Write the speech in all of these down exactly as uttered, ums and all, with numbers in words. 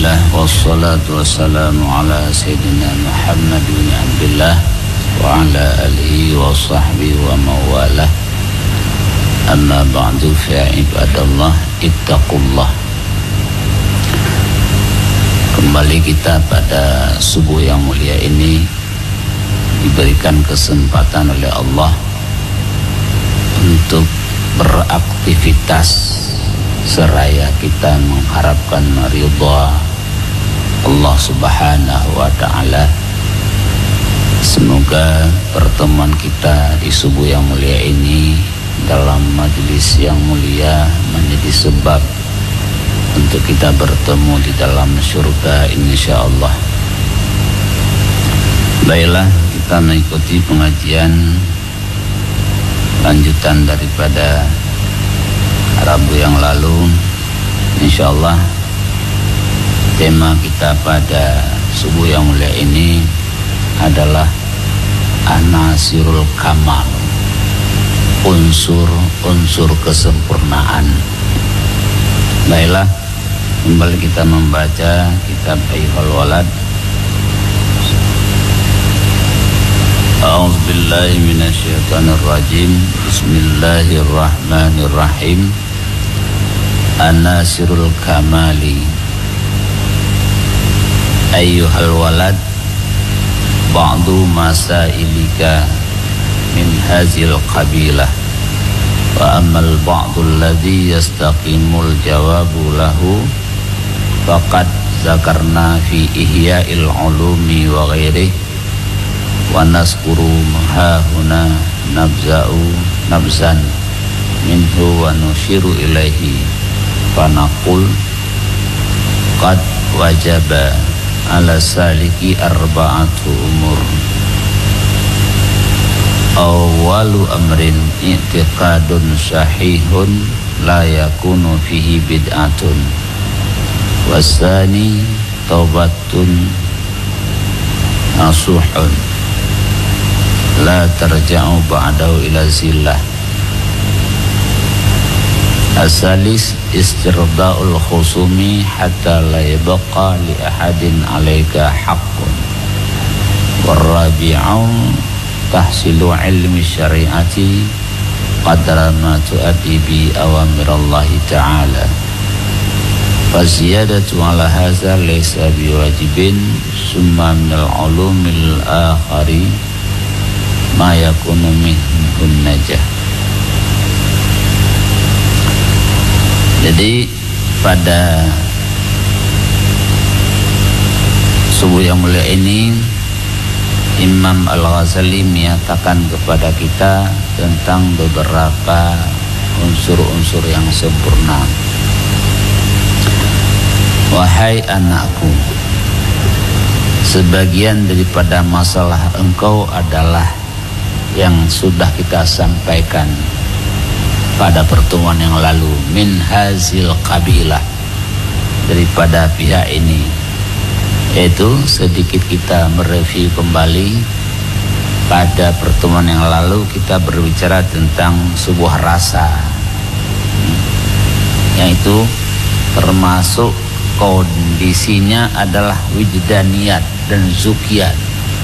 Alhamdulillah wassalatu wassalamu ala sayyidina Muhammad bin Abdullah wa ala alihi wa sahbihi wa mawalah. Amma ba'du fa ibadallah ittaqullah. Kembali kita pada subuh yang mulia ini diberikan kesempatan oleh Allah untuk beraktivitas seraya kita mengharapkan ridha Allah Subhanahu wa taala. Semoga pertemuan kita di subuh yang mulia ini dalam majelis yang mulia menjadi sebab untuk kita bertemu di dalam surga insyaallah. Baiklah, kita mengikuti pengajian lanjutan daripada Rabu yang lalu. Insyaallah tema kita pada subuh yang mulia ini adalah anasirul kamal, unsur-unsur kesempurnaan. Baiklah, kembali kita membaca kitab Ayyuhal Walad. A'udzubillahi minasyaitonirrajim. Bismillahirrahmanirrahim. Anasirul kamali. Ayyuhal walad, ba'du masailika min hazil qabilah, wa ammal ba'du alladhi yastaqimul jawabu lahu faqad zakarna fi ihya'il ulumi wa ghairihi wa naskuru hahuna nabza'u nabzan minhu wa nushiru ilaihi fanaqul qad wajaba ala saliki arba'atu umur. Awalu amrin i'tiqadun sahihun la yakunu fihi bid'atun, wasani taubatun nasuhun la tarja'u ba'dahu ila zillah. Asalis istirda'ul khusumi hatta la yabqa li ahadin alaika haqqun. Warabi'u tahsilu ilmi syari'ati qadra ma tu'addi bi awamirallahi ta'ala. Faziyadatu ala hadza laysa biwajibin. Summa minal ulumil akhari ma yakunu minhun najah. Jadi pada subuh yang mulia ini Imam Al-Ghazali menyatakan kepada kita tentang beberapa unsur-unsur yang sempurna. Wahai anakku, sebagian daripada masalah engkau adalah yang sudah kita sampaikan pada pertemuan yang lalu, min hazil qabilah, daripada pihak ini, yaitu sedikit kita mereview kembali. Pada pertemuan yang lalu kita berbicara tentang sebuah rasa, yaitu termasuk kondisinya adalah wijdaniyat dan zukiyat.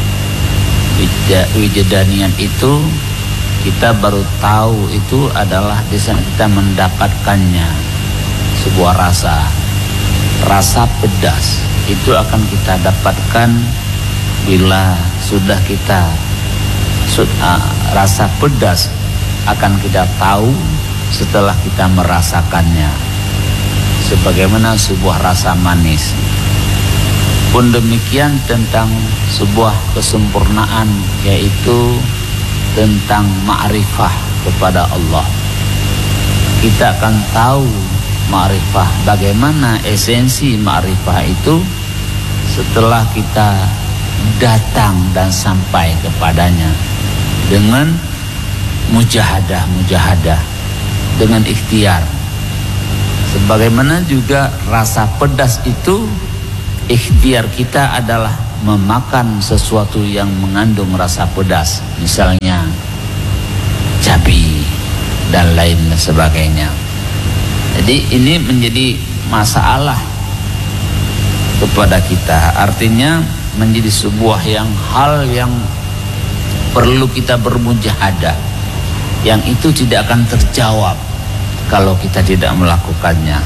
Wijdaniyat itu kita baru tahu itu adalah di sana kita mendapatkannya sebuah rasa, rasa pedas itu akan kita dapatkan bila sudah kita sudah, rasa pedas akan kita tahu setelah kita merasakannya, sebagaimana sebuah rasa manis. Pun demikian tentang sebuah kesempurnaan, yaitu tentang ma'rifah kepada Allah. Kita akan tahu ma'rifah, bagaimana esensi ma'rifah itu setelah kita datang dan sampai kepadanya dengan mujahadah-mujahadah, dengan ikhtiar. Sebagaimana juga rasa pedas itu, ikhtiar kita adalah memakan sesuatu yang mengandung rasa pedas, misalnya cabai dan lain sebagainya. Jadi ini menjadi masalah kepada kita. Artinya menjadi sebuah yang hal yang perlu kita bermujahadah, yang itu tidak akan terjawab kalau kita tidak melakukannya.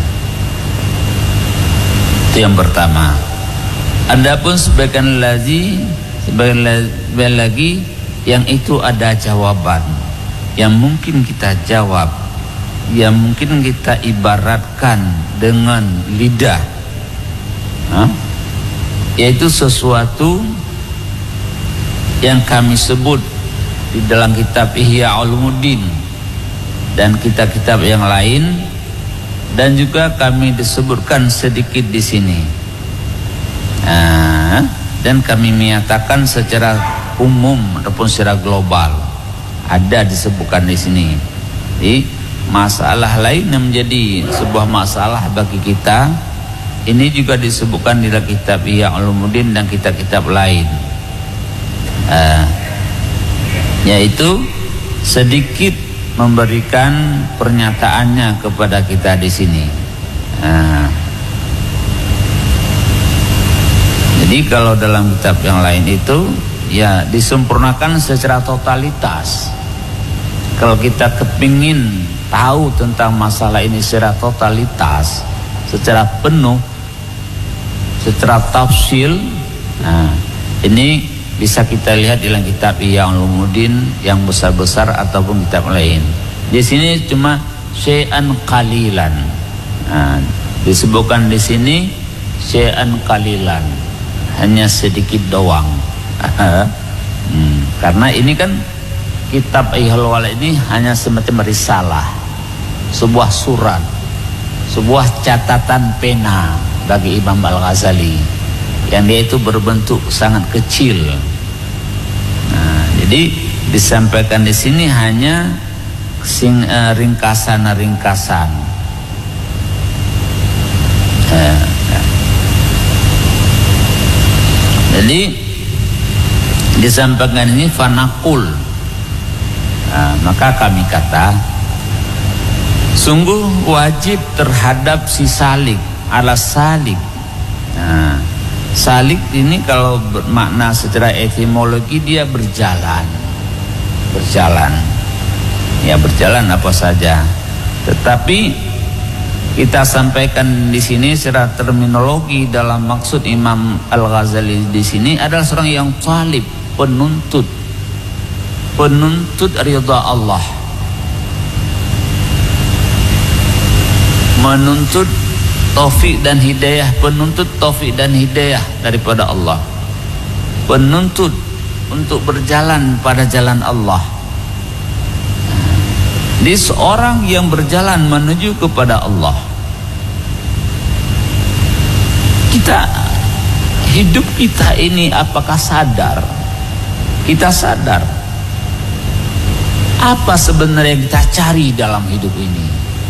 Itu yang pertama. Adapun sebagian lagi, sebagian lagi yang itu ada jawaban yang mungkin kita jawab, yang mungkin kita ibaratkan dengan lidah, ha? Yaitu sesuatu yang kami sebut di dalam kitab Ihya Ulumuddin dan kitab-kitab yang lain, dan juga kami disebutkan sedikit di sini, nah, dan kami menyatakan secara umum ataupun secara global, ada disebutkan di sini. Jadi masalah lain yang menjadi sebuah masalah bagi kita ini juga disebutkan di dalam kitab Ihya Ulumuddin dan kitab-kitab lain, uh, yaitu sedikit memberikan pernyataannya kepada kita di sini. Uh, jadi kalau dalam kitab yang lain itu ya disempurnakan secara totalitas. Kalau kita kepingin tahu tentang masalah ini secara totalitas, secara penuh, secara tafsil, nah ini bisa kita lihat di dalam kitab Ihya Ulumuddin yang besar-besar ataupun kitab lain. Di sini cuma syai'an qalilan, nah, disebutkan di sini syai'an qalilan, hanya sedikit doang. hmm, karena ini kan kitab Ihya'ul Ulumuddin ini hanya semacam risalah, sebuah surat, sebuah catatan pena bagi Imam Al-Ghazali, yang dia itu berbentuk sangat kecil. Nah, jadi disampaikan di sini hanya sing, uh, ringkasan-ringkasan. Uh, uh. Jadi disampaikan ini fanaqul. Nah, maka kami kata, sungguh wajib terhadap si salik, ala salik. Nah, salik ini kalau bermakna secara etimologi dia berjalan, berjalan, ya berjalan apa saja. Tetapi kita sampaikan di sini secara terminologi dalam maksud Imam Al-Ghazali di sini adalah seorang yang talib, penuntut, penuntut ridha Allah, menuntut taufik dan hidayah, penuntut taufik dan hidayah daripada Allah, penuntut untuk berjalan pada jalan Allah. Di seorang yang berjalan menuju kepada Allah, kita hidup kita ini apakah sadar? Kita sadar apa sebenarnya yang kita cari dalam hidup ini?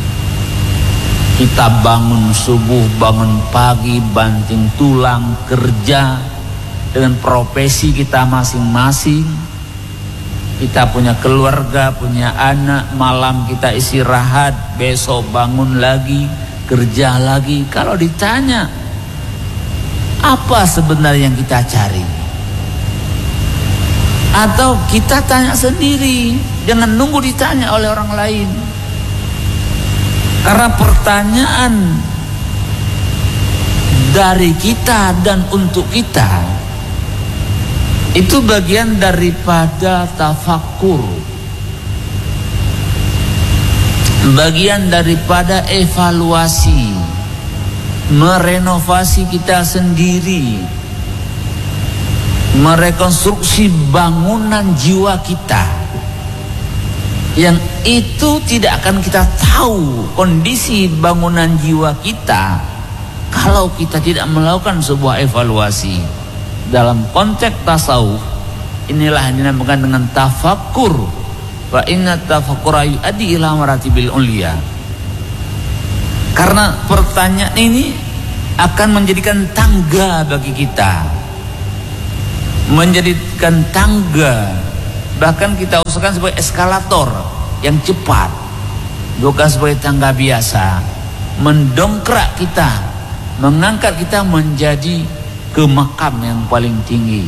Kita bangun subuh, bangun pagi, banting tulang, kerja dengan profesi kita masing-masing. Kita punya keluarga, punya anak, malam kita istirahat, besok bangun lagi, kerja lagi. Kalau ditanya, apa sebenarnya yang kita cari? Atau kita tanya sendiri, jangan nunggu ditanya oleh orang lain. Karena pertanyaan dari kita dan untuk kita itu bagian daripada tafakkur, bagian daripada evaluasi, merenovasi kita sendiri, merekonstruksi bangunan jiwa kita, yang itu tidak akan kita tahu kondisi bangunan jiwa kita kalau kita tidak melakukan sebuah evaluasi. Dalam konteks tasawuf inilah yang dinamakan dengan tafakkur. Wa inna tafakkura yu'addi ila maratibil ulia. Karena pertanyaan ini akan menjadikan tangga bagi kita, menjadikan tangga, bahkan kita usahakan sebagai eskalator yang cepat, bukan sebagai tangga biasa, mendongkrak kita, mengangkat kita menjadi ke makam yang paling tinggi.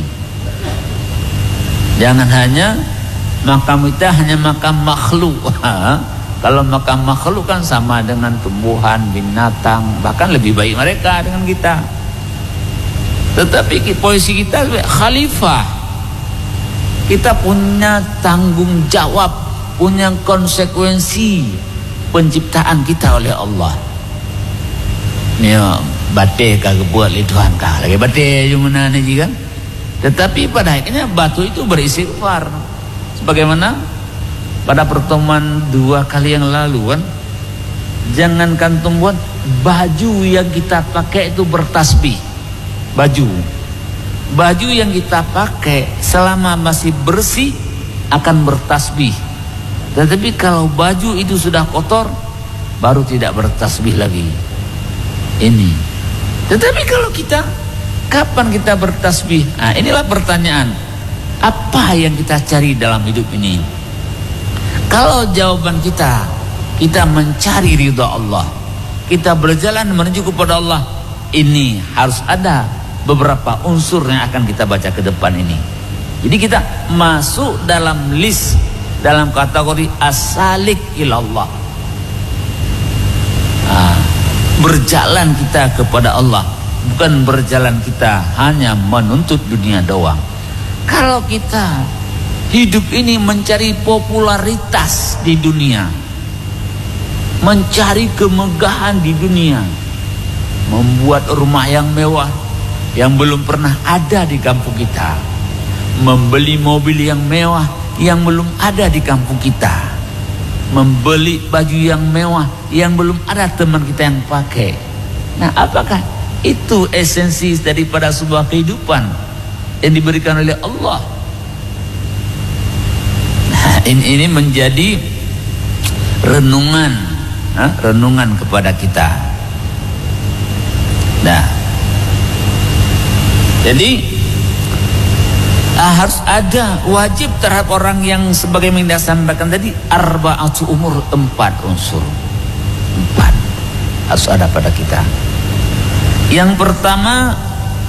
Jangan hanya makam kita hanya makam makhluk. Kalau makam makhluk kan sama dengan tumbuhan, binatang, bahkan lebih baik mereka dengan kita. Tetapi posisi kita khalifah, kita punya tanggung jawab, punya konsekuensi penciptaan kita oleh Allah. Ni bate kagak buat li Tuhan kah lagi bate je mana ni kan. Tetapi pada akhirnya batu itu beristighfar. Sebagaimana pada pertemuan dua kali yang lalu kan, jangankan tumbuhan, baju yang kita pakai itu bertasbih. Baju Baju yang kita pakai selama masih bersih akan bertasbih. Tetapi kalau baju itu sudah kotor, baru tidak bertasbih lagi. Ini. Tetapi kalau kita, kapan kita bertasbih? Nah, inilah pertanyaan. Apa yang kita cari dalam hidup ini? Kalau jawaban kita, kita mencari ridha Allah, kita berjalan menuju kepada Allah, ini harus ada beberapa unsur yang akan kita baca ke depan ini. Jadi kita masuk dalam list, dalam kategori as-salik ilallah. Nah, berjalan kita kepada Allah, bukan berjalan kita hanya menuntut dunia doang. Kalau kita hidup ini mencari popularitas di dunia, mencari kemegahan di dunia, membuat rumah yang mewah yang belum pernah ada di kampung kita, membeli mobil yang mewah yang belum ada di kampung kita, membeli baju yang mewah yang belum ada teman kita yang pakai. Nah, apakah itu esensi daripada sebuah kehidupan yang diberikan oleh Allah? Nah, ini, ini menjadi renungan, ha? renungan kepada kita. Nah, jadi ah, harus ada wajib terhadap orang yang sebagaimana saya sampaikan tadi, arba'atu umur, empat unsur, empat harus ada pada kita. Yang pertama,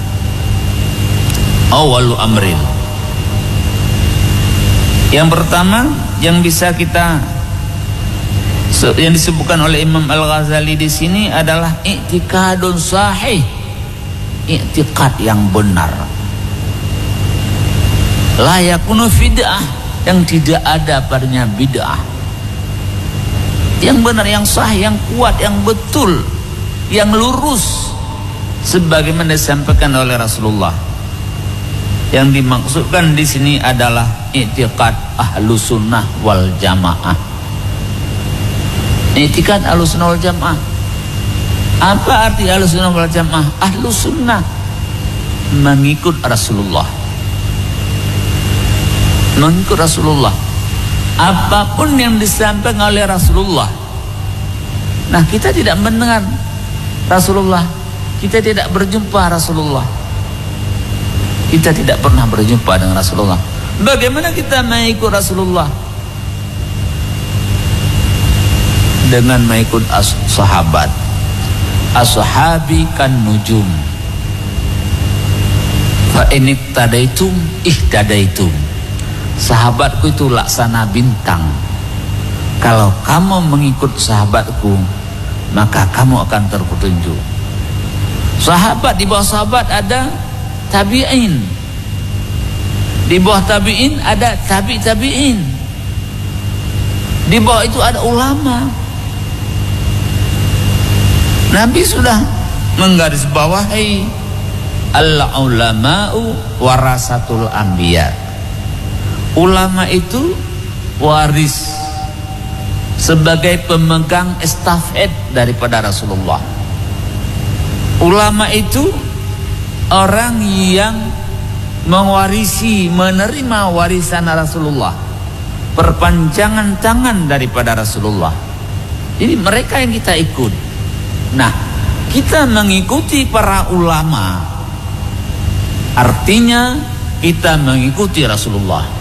awalu amrin. Yang pertama yang bisa kita, yang disebutkan oleh Imam Al-Ghazali di sini adalah i'tikadun sahih, i'tikad yang benar. La yakunu bid'ah, yang tidak ada padanya bid'ah. Yang benar, yang sahih, yang kuat, yang betul, yang lurus, sebagaimana disampaikan oleh Rasulullah. Yang dimaksudkan di sini adalah i'tikad ahlus sunnah wal jamaah. I'tikad ahlus sunnah wal jamaah. Apa arti ahlus sunnah wal jamaah? Ahlus sunnah mengikut Rasulullah, mengikut Rasulullah. Apapun yang disampaikan oleh Rasulullah. Nah, kita tidak mendengar Rasulullah, kita tidak berjumpa Rasulullah, kita tidak pernah berjumpa dengan Rasulullah. Bagaimana kita mengikut Rasulullah? Dengan mengikut as sahabat. As-sahabi kan nujum, fa in ittadaitum ihtadaitum. Sahabatku itu laksana bintang. Kalau kamu mengikut sahabatku, maka kamu akan terpetunjuk. Sahabat, di bawah sahabat ada tabi'in, di bawah tabi'in ada tabi' tabi'in, di bawah itu ada ulama. Nabi sudah menggarisbawahi al-ulama'u warasatul anbiya. Ulama itu waris, sebagai pemegang estafet daripada Rasulullah. Ulama itu orang yang mewarisi, menerima warisan Rasulullah, perpanjangan tangan daripada Rasulullah. Jadi mereka yang kita ikut. Nah, kita mengikuti para ulama, artinya kita mengikuti Rasulullah.